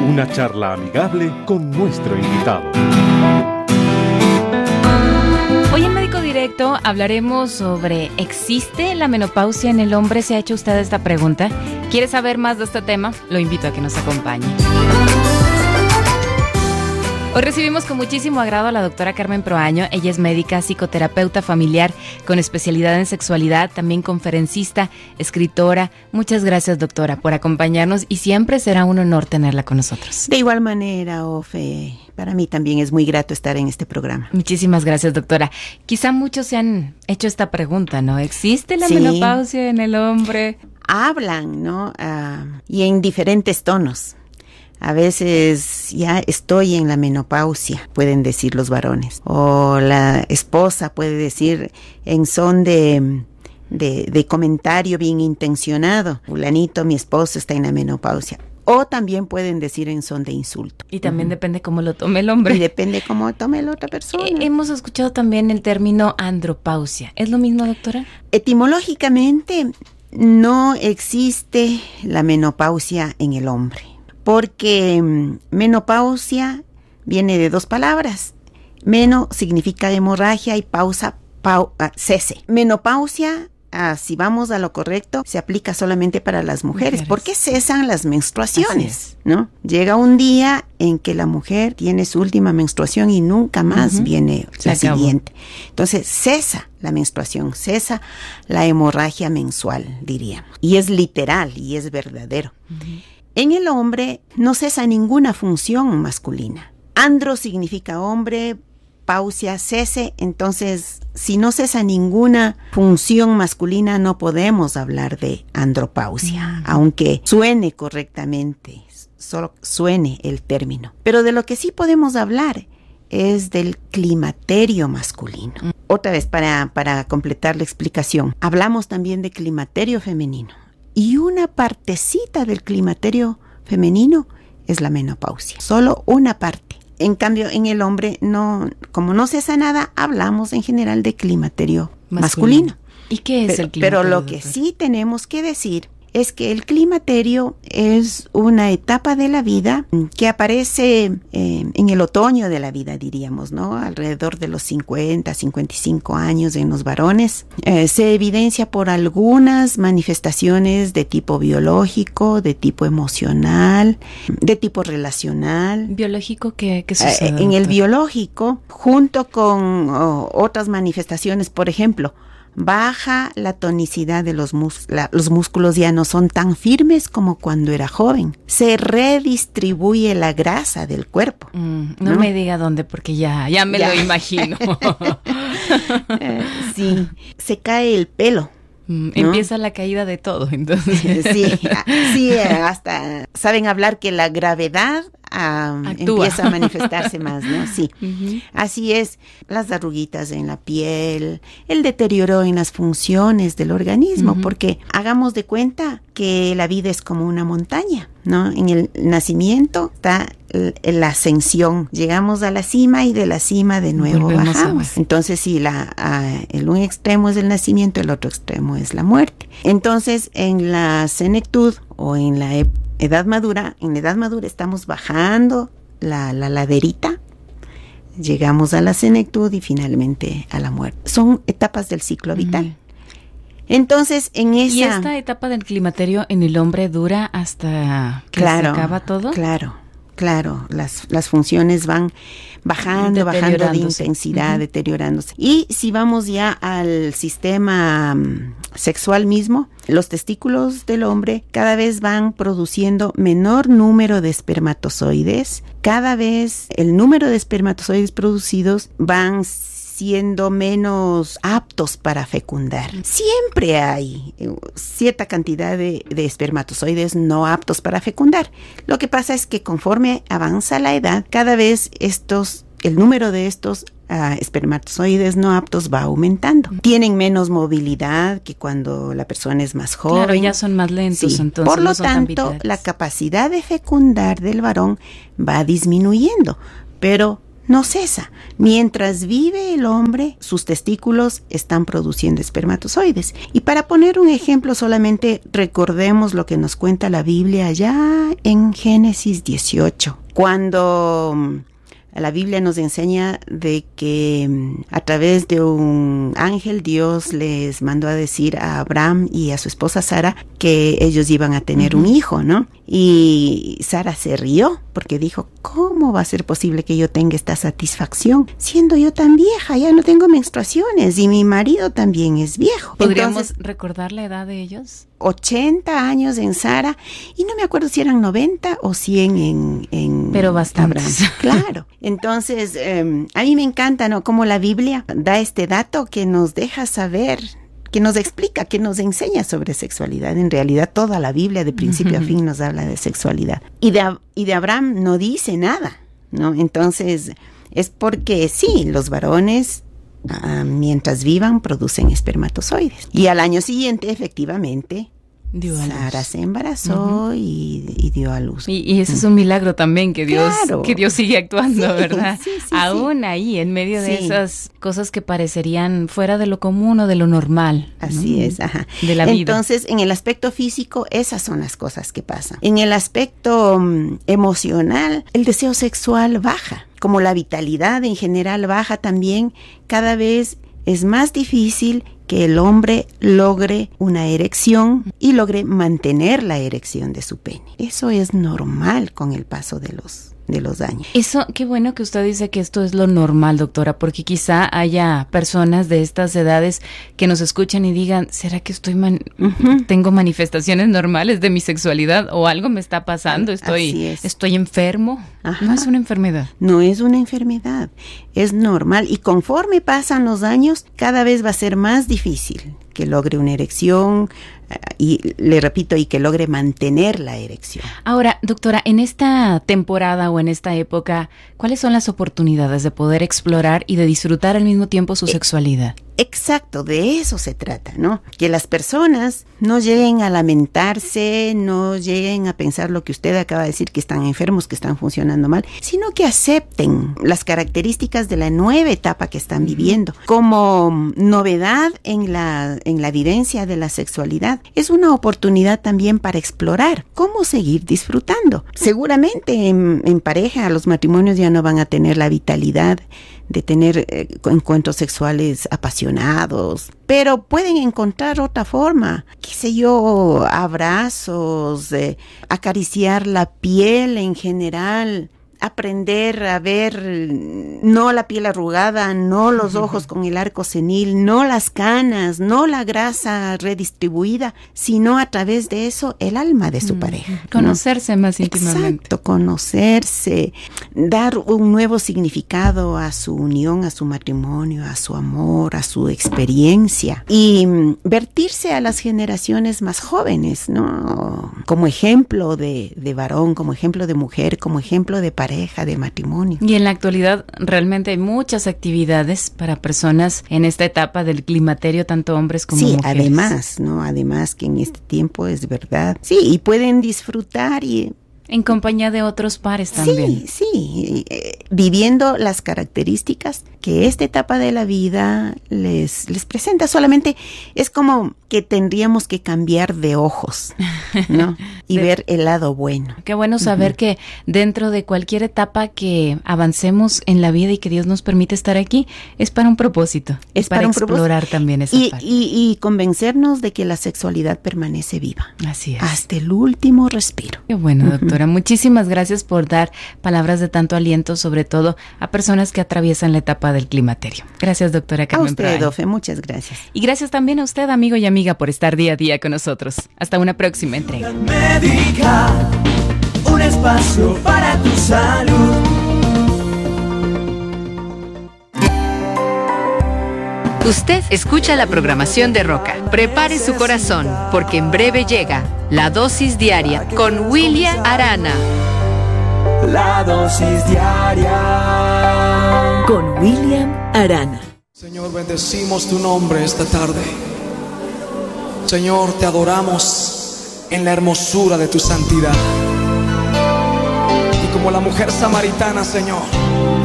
Una charla amigable con nuestro invitado. Hoy en Médico Directo hablaremos sobre ¿existe la menopausia en el hombre? ¿Se ha hecho usted esta pregunta? ¿Quiere saber más de este tema? Lo invito a que nos acompañe. Hoy recibimos con muchísimo agrado a la doctora Carmen Proaño. Ella es médica, psicoterapeuta familiar con especialidad en sexualidad, también conferencista, escritora. Muchas gracias, doctora, por acompañarnos y siempre será un honor tenerla con nosotros. De igual manera, Ofe, para mí también es muy grato estar en este programa. Muchísimas gracias, doctora. Quizá muchos se han hecho esta pregunta, ¿no? ¿Existe la menopausia en el hombre? Hablan, ¿no? Y en diferentes tonos. A veces ya estoy en la menopausia, pueden decir los varones. O la esposa puede decir en son de comentario bien intencionado. Fulanito, mi esposo está en la menopausia. O también pueden decir en son de insulto. Y también depende cómo lo tome el hombre. Y depende cómo tome la otra persona. Hemos escuchado también el término andropausia. ¿Es lo mismo, doctora? Etimológicamente no existe la menopausia en el hombre. Porque menopausia viene de dos palabras. Meno significa hemorragia y pausa, cese. Menopausia, si vamos a lo correcto, se aplica solamente para las mujeres. Porque cesan las menstruaciones, ¿no? Llega un día en que la mujer tiene su última menstruación y nunca más viene la siguiente. Entonces cesa la menstruación, cesa la hemorragia mensual, diríamos. Y es literal y es verdadero. En el hombre no cesa ninguna función masculina. Andro significa hombre, pausia, cese. Entonces, si no cesa ninguna función masculina, no podemos hablar de andropausia, aunque suene correctamente, solo suene el término. Pero de lo que sí podemos hablar es del climaterio masculino. Otra vez, para completar la explicación, hablamos también de climaterio femenino. Y una partecita del climaterio femenino es la menopausia. Solo una parte. En cambio, en el hombre, no, como no cesa nada, hablamos en general de climaterio masculino. ¿Y qué es el climaterio? Pero lo que sí tenemos que decir es que el climaterio es una etapa de la vida que aparece en el otoño de la vida, diríamos, ¿no? Alrededor de los 50, 55 años en los varones. Se evidencia por algunas manifestaciones de tipo biológico, de tipo emocional, de tipo relacional. ¿Biológico qué sucede? En el biológico, junto con otras manifestaciones, por ejemplo, baja la tonicidad de los músculos, ya no son tan firmes como cuando era joven. Se redistribuye la grasa del cuerpo. No me diga dónde, porque ya me lo imagino. Sí, se cae el pelo. ¿no? Empieza la caída de todo, entonces. Sí, hasta saben hablar que la gravedad empieza a manifestarse más, ¿no? Sí, así es, las arruguitas en la piel, el deterioro en las funciones del organismo, porque hagamos de cuenta que la vida es como una montaña, ¿no? En el nacimiento está la ascensión, llegamos a la cima y de la cima de nuevo bajamos. Entonces, si el un extremo es el nacimiento, el otro extremo es la muerte. Entonces, en la senectud o en la edad madura, estamos bajando la laderita, llegamos a la senectud y finalmente a la muerte. Son etapas del ciclo vital. Entonces, ¿Y esta etapa del climaterio en el hombre dura hasta que se acaba todo? Claro, las funciones van bajando de intensidad, deteriorándose. Y si vamos ya al sistema sexual mismo, los testículos del hombre cada vez van produciendo menor número de espermatozoides. Cada vez el número de espermatozoides producidos van siendo menos aptos para fecundar. Siempre hay cierta cantidad de espermatozoides no aptos para fecundar. Lo que pasa es que conforme avanza la edad, cada vez el número de estos espermatozoides no aptos va aumentando. Tienen menos movilidad que cuando la persona es más joven. Claro, ya son más lentos. Sí. Entonces Por lo tanto, la capacidad de fecundar del varón va disminuyendo, pero no cesa. Mientras vive el hombre, sus testículos están produciendo espermatozoides. Y para poner un ejemplo, solamente recordemos lo que nos cuenta la Biblia allá en Génesis 18, cuando la Biblia nos enseña de que a través de un ángel Dios les mandó a decir a Abraham y a su esposa Sara que ellos iban a tener un hijo, ¿no? Y Sara se rió porque dijo, ¿cómo va a ser posible que yo tenga esta satisfacción siendo yo tan vieja? Ya no tengo menstruaciones y mi marido también es viejo. ¿Podríamos recordar la edad de ellos? 80 años en Sara y no me acuerdo si eran 90 o 100 en pero bastantes. Abraham. Claro. Entonces, a mí me encanta, ¿no? Cómo la Biblia da este dato que nos deja saber, que nos explica, que nos enseña sobre sexualidad. En realidad, toda la Biblia de principio a fin nos habla de sexualidad. Y de Abraham no dice nada, ¿no? Entonces, es porque sí, los varones mientras vivan producen espermatozoides. Y al año siguiente, efectivamente, Sara se embarazó y dio a luz. Y ese es un milagro también, que Dios, claro, que Dios sigue actuando, ¿verdad? Sí, aún ahí, en medio de esas cosas que parecerían fuera de lo común o de lo normal. Así es, ajá. De la vida. Entonces, en el aspecto físico, esas son las cosas que pasan. En el aspecto emocional, el deseo sexual baja. Como la vitalidad en general baja también, cada vez es más difícil que el hombre logre una erección y logre mantener la erección de su pene. Eso es normal con el paso de los años. Eso, qué bueno que usted dice que esto es lo normal, doctora, porque quizá haya personas de estas edades que nos escuchan y digan, ¿será que tengo manifestaciones normales de mi sexualidad o algo me está pasando? ¿Estoy enfermo? Ajá. No es una enfermedad. No es una enfermedad, es normal. Y conforme pasan los años, cada vez va a ser más difícil que logre una erección y, le repito, y que logre mantener la erección. Ahora, doctora, en esta temporada o en esta época, ¿cuáles son las oportunidades de poder explorar y de disfrutar al mismo tiempo su sexualidad? Exacto, de eso se trata, ¿no? Que las personas no lleguen a lamentarse, no lleguen a pensar lo que usted acaba de decir, que están enfermos, que están funcionando mal, sino que acepten las características de la nueva etapa que están viviendo. Como novedad en la vivencia de la sexualidad, es una oportunidad también para explorar cómo seguir disfrutando. Seguramente en pareja los matrimonios ya no van a tener la vitalidad de tener encuentros sexuales apasionados, pero pueden encontrar otra forma, qué sé yo, abrazos, acariciar la piel en general, aprender a ver no la piel arrugada, no los ojos con el arco senil, no las canas, no la grasa redistribuida, sino a través de eso el alma de su pareja. Conocerse, ¿no? Más íntimamente. Exacto, conocerse, dar un nuevo significado a su unión, a su matrimonio, a su amor, a su experiencia y vertirse a las generaciones más jóvenes, ¿no? Como ejemplo de varón, como ejemplo de mujer, como ejemplo de pareja, de matrimonio. Y en la actualidad realmente hay muchas actividades para personas en esta etapa del climaterio, tanto hombres como mujeres. Sí, además, ¿no? Además que en este tiempo es verdad. Sí, y pueden disfrutar y en compañía de otros pares también. Sí, viviendo las características que esta etapa de la vida les presenta. Solamente es como que tendríamos que cambiar de ojos, ¿no? Y ver el lado bueno. Qué bueno saber que dentro de cualquier etapa que avancemos en la vida y que Dios nos permite estar aquí, es para un propósito. Es para explorar también esa parte. Y convencernos de que la sexualidad permanece viva. Así es. Hasta el último respiro. Qué bueno, doctora. Muchísimas gracias por dar palabras de tanto aliento, sobre todo a personas que atraviesan la etapa del climaterio. Gracias, doctora Carmen Proaño. A usted, Dofe, muchas gracias. Y gracias también a usted, amigo y amiga, por estar día a día con nosotros. Hasta una próxima entrega. Médica, un espacio para tu salud. Usted escucha la programación de Roca. Prepare su corazón, porque en breve llega La Dosis Diaria con William Arana. La dosis diaria con William Arana. Señor, bendecimos tu nombre esta tarde. Señor, te adoramos en la hermosura de tu santidad. Y como la mujer samaritana, Señor,